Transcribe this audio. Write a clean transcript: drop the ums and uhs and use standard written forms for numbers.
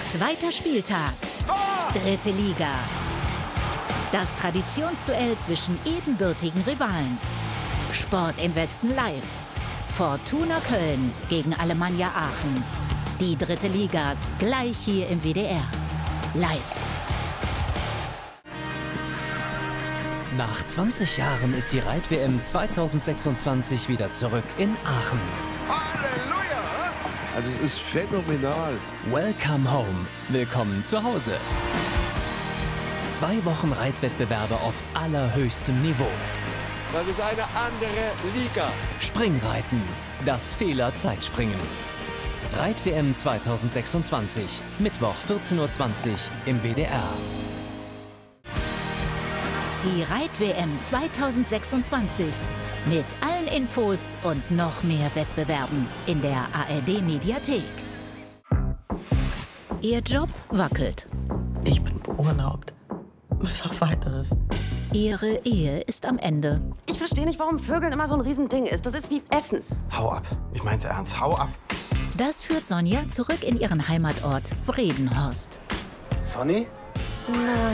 Zweiter Spieltag. Dritte Liga. Das Traditionsduell zwischen ebenbürtigen Rivalen. Sport im Westen live. Fortuna Köln gegen Alemannia Aachen. Die dritte Liga gleich hier im WDR. Live. Nach 20 Jahren ist die Reit-WM 2026 wieder zurück in Aachen. Halleluja! Also es ist phänomenal. Welcome home. Willkommen zu Hause. 2 Wochen Reitwettbewerbe auf allerhöchstem Niveau. Das ist eine andere Liga. Springreiten. Das Fehler-Zeitspringen. Reit-WM 2026. Mittwoch 14:20 Uhr im WDR. Die Reit-WM 2026. Mit allen Infos und noch mehr Wettbewerben in der ARD-Mediathek. Ihr Job wackelt. Ich bin beurlaubt. Bis auf Weiteres. Ihre Ehe ist am Ende. Ich verstehe nicht, warum Vögeln immer so ein Riesending ist. Das ist wie Essen. Hau ab. Ich mein's ernst. Hau ab. Das führt Sonja zurück in ihren Heimatort Vredenhorst. Sonny? Nein.